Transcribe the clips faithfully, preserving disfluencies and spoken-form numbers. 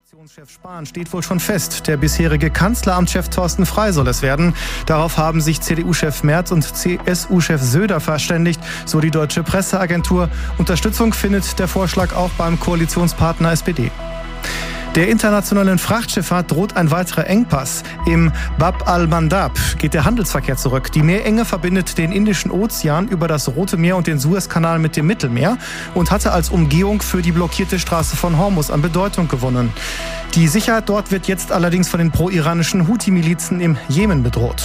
Fraktionschef Spahn steht wohl schon fest. Der bisherige Kanzleramtschef Thorsten Frey soll es werden. Darauf haben sich C D U-Chef Merz und C S U-Chef Söder verständigt, so die deutsche Presseagentur. Unterstützung findet der Vorschlag auch beim Koalitionspartner S P D. Der internationalen Frachtschifffahrt droht ein weiterer Engpass. Im Bab al-Mandab geht der Handelsverkehr zurück. Die Meerenge verbindet den Indischen Ozean über das Rote Meer und den Suezkanal mit dem Mittelmeer und hatte als Umgehung für die blockierte Straße von Hormuz an Bedeutung gewonnen. Die Sicherheit dort wird jetzt allerdings von den pro-iranischen Houthi-Milizen im Jemen bedroht.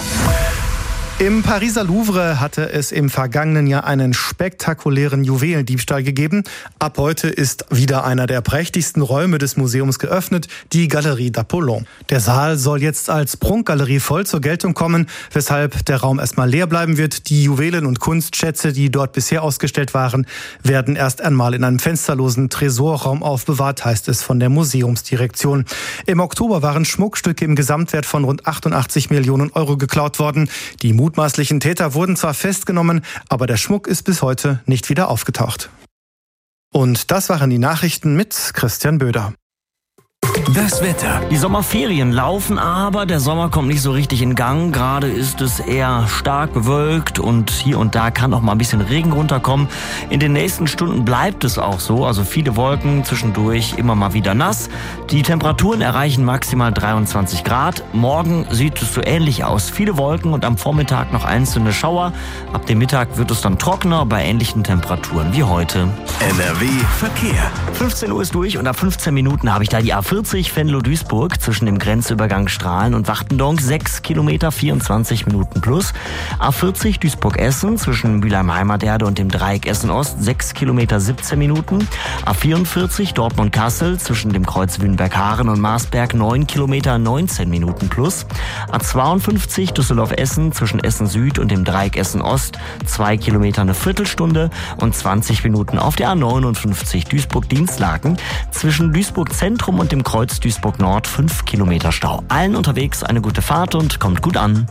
Im Pariser Louvre hatte es im vergangenen Jahr einen spektakulären Juwelendiebstahl gegeben. Ab heute ist wieder einer der prächtigsten Räume des Museums geöffnet, die Galerie d'Apollon. Der Saal soll jetzt als Prunkgalerie voll zur Geltung kommen, weshalb der Raum erstmal leer bleiben wird. Die Juwelen und Kunstschätze, die dort bisher ausgestellt waren, werden erst einmal in einem fensterlosen Tresorraum aufbewahrt, heißt es von der Museumsdirektion. Im Oktober waren Schmuckstücke im Gesamtwert von rund achtundachtzig Millionen Euro geklaut worden. Die mutmaßlichen Täter wurden zwar festgenommen, aber der Schmuck ist bis heute nicht wieder aufgetaucht. Und das waren die Nachrichten mit Christian Böder. Das Wetter. Die Sommerferien laufen, aber der Sommer kommt nicht so richtig in Gang. Gerade ist es eher stark bewölkt und hier und da kann auch mal ein bisschen Regen runterkommen. In den nächsten Stunden bleibt es auch so, also viele Wolken, zwischendurch immer mal wieder nass. Die Temperaturen erreichen maximal dreiundzwanzig Grad. Morgen sieht es so ähnlich aus. Viele Wolken und am Vormittag noch einzelne Schauer. Ab dem Mittag wird es dann trockener bei ähnlichen Temperaturen wie heute. N R W Verkehr. fünfzehn Uhr ist durch und ab fünfzehn Minuten habe ich da die A vierzig Venlo-Duisburg zwischen dem Grenzübergang Strahlen und Wachtendonk, sechs Kilometer, vierundzwanzig Minuten plus. A vierzig Duisburg-Essen zwischen Mülheim-Heimaterde und dem Dreieck Essen-Ost, sechs Kilometer, siebzehn Minuten. A vierundvierzig Dortmund-Kassel zwischen dem Kreuz Wünnberg-Haaren und Marsberg, neun Kilometer, neunzehn Minuten plus. A zweiundfünfzig Düsseldorf-Essen zwischen Essen-Süd und dem Dreieck Essen-Ost, zwei Kilometer, eine Viertelstunde und zwanzig Minuten auf der A neunundfünfzig Duisburg-Dienstlaken zwischen Duisburg-Zentrum und dem Kreuz Duisburg Nord, fünf Kilometer Stau. Allen unterwegs eine gute Fahrt und kommt gut an.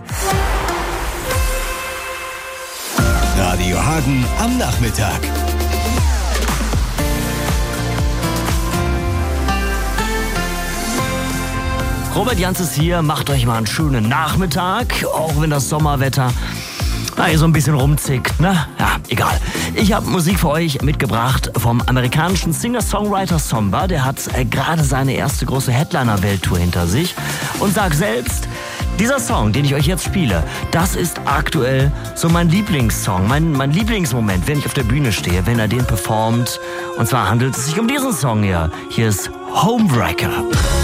Radio Hagen am Nachmittag. Robert Jans ist hier, macht euch mal einen schönen Nachmittag, auch wenn das Sommerwetter na, so ein bisschen rumzickt, ne? Ja, egal. Ich habe Musik für euch mitgebracht vom amerikanischen Singer-Songwriter Somba. Der hat äh, gerade seine erste große Headliner-Welttour hinter sich und sagt selbst, dieser Song, den ich euch jetzt spiele, das ist aktuell so mein Lieblingssong, mein, mein Lieblingsmoment, wenn ich auf der Bühne stehe, wenn er den performt. Und zwar handelt es sich um diesen Song hier. Hier ist Homewrecker.